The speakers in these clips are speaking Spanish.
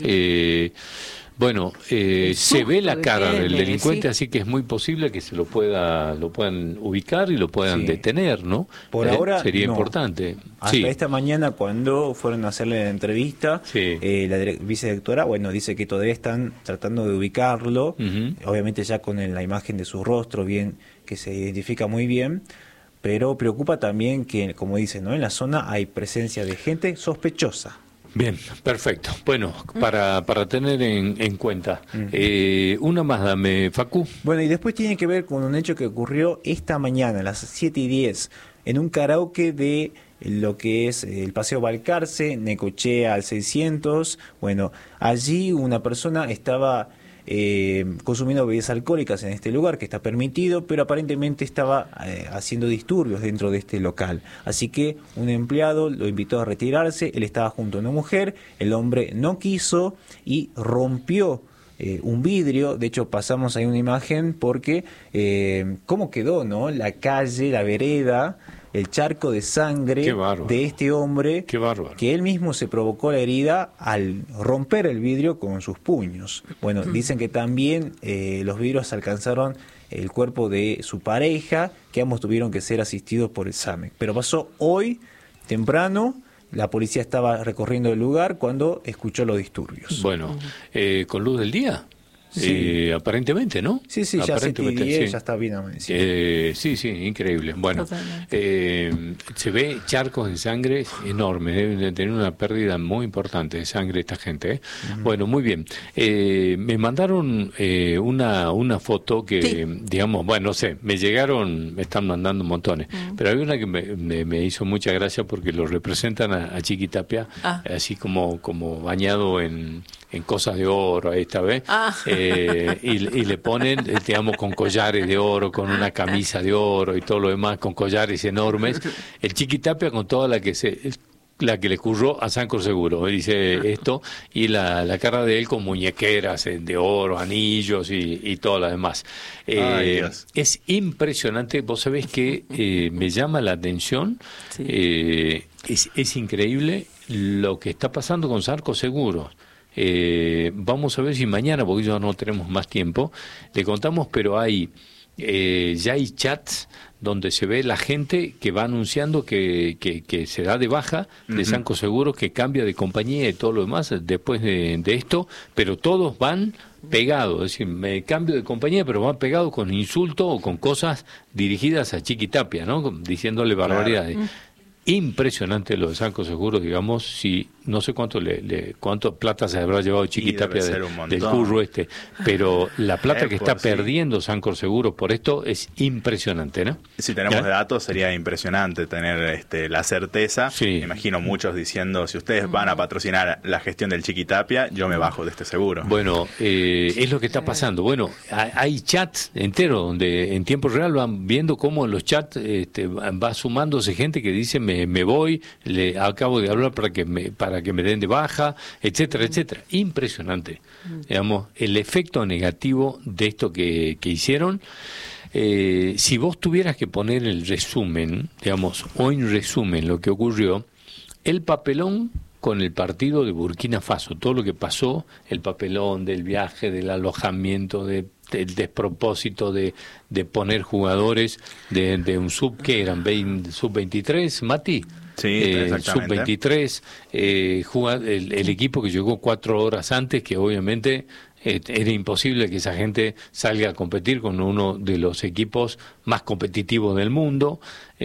Bueno, se ve la cara del delincuente, sí. así que es muy posible que lo puedan ubicar y lo puedan detener, ¿no? Por ahora sería no. importante. Hasta esta mañana, cuando fueron a hacerle la entrevista, la vicedirectora, dice que todavía están tratando de ubicarlo, obviamente ya con la imagen de su rostro, bien, que se identifica muy bien, pero preocupa también que, como dicen, ¿no?, en la zona hay presencia de gente sospechosa. Bien, perfecto. Bueno, para tener en cuenta. Una más, dame, Facu. Bueno, y después tiene que ver con un hecho que ocurrió esta mañana, a las 7:10, en un karaoke de lo que es el Paseo Balcarce, Necochea al 600. Bueno, allí una persona estaba consumiendo bebidas alcohólicas en este lugar, que está permitido, pero aparentemente estaba haciendo disturbios dentro de este local. Así que un empleado lo invitó a retirarse, él estaba junto a una mujer, el hombre no quiso y rompió un vidrio. De hecho, pasamos ahí una imagen porque cómo quedó, ¿no?, la calle, la vereda, el charco de sangre de este hombre, que él mismo se provocó la herida al romper el vidrio con sus puños. Bueno, dicen que también los vidrios alcanzaron el cuerpo de su pareja, que ambos tuvieron que ser asistidos por el SAMEC. Pero pasó hoy temprano. La policía estaba recorriendo el lugar cuando escuchó los disturbios. Bueno, ¿con luz del día? Sí. Aparentemente, ¿no? Sí, ya 7:10, ya está bien amanecido. Sí, increíble. Bueno, se ve charcos de sangre enormes, deben de tener una pérdida muy importante de sangre esta gente. Bueno, muy bien. Me mandaron una foto que, digamos, no sé, me están mandando montones, pero hay una que me hizo mucha gracia porque lo representan a Chiqui Tapia, así como bañado en cosas de oro esta vez. Y le ponen, digamos, con collares de oro, con una camisa de oro y todo lo demás, con collares enormes. El Chiqui Tapia con toda la que le ocurrió a Sancor Seguro, dice esto, y la cara de él con muñequeras de oro, anillos y todo lo demás. Es impresionante. Vos sabés que me llama la atención, es increíble lo que está pasando con Sancor Seguro. Vamos a ver si mañana, porque ya no tenemos más tiempo, le contamos, pero ya hay chats donde se ve la gente que va anunciando que se da de baja de Sancor Seguro, que cambia de compañía y todo lo demás después de esto, pero todos van pegados, es decir, me cambio de compañía, pero van pegados con insultos o con cosas dirigidas a Chiqui Tapia, ¿no?, diciéndole barbaridades. Impresionante lo de Sancor Seguro, digamos, si no sé cuánto plata se habrá llevado Chiqui Tapia del curro pero la plata que está perdiendo Sancor Seguro por esto es impresionante, ¿no? Si tenemos datos sería impresionante tener la certeza. Me imagino muchos diciendo, si ustedes van a patrocinar la gestión del Chiqui Tapia, yo me bajo de este seguro. Bueno, es lo que está pasando. Bueno, hay chats enteros donde en tiempo real van viendo cómo en los chats va sumándose gente que dice me voy, le acabo de hablar para que me den de baja, etcétera, etcétera. Impresionante, digamos, el efecto negativo de esto que hicieron. Si vos tuvieras que poner el resumen, digamos, o en resumen lo que ocurrió, el papelón con el partido de Burkina Faso, todo lo que pasó, el papelón del viaje, del alojamiento, del despropósito de poner jugadores de un que eran sub-23, Mati. Sub-23, el equipo que llegó 4 horas antes, que obviamente era imposible que esa gente salga a competir con uno de los equipos más competitivos del mundo,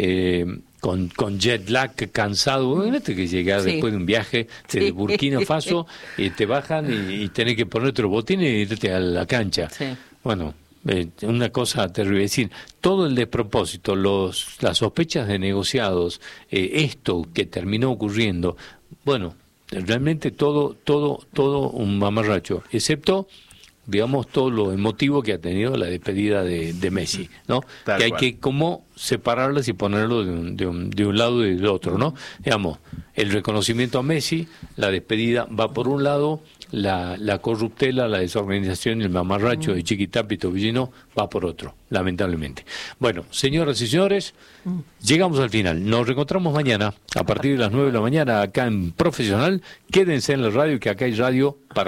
con jet lag, cansado, que llegar después de un viaje de Burkina Faso, y te bajan y tenés que ponerte los botines y irte a la cancha. Bueno, una cosa terrible. Es decir, todo el despropósito, las sospechas de negociados, esto que terminó ocurriendo, bueno, realmente todo un mamarracho, excepto, digamos, todo lo emotivo que ha tenido la despedida de Messi, ¿no? Que hay que como separarlas y ponerlo de un lado y del otro, ¿no? Digamos, el reconocimiento a Messi, la despedida va por un lado, la corruptela, la desorganización y el mamarracho de Chiqui Tapia y Tobillino va por otro, lamentablemente. Bueno, señoras y señores, llegamos al final. Nos reencontramos mañana a partir de las 9 de la mañana acá en Profesional. Quédense en la radio, que acá hay radio para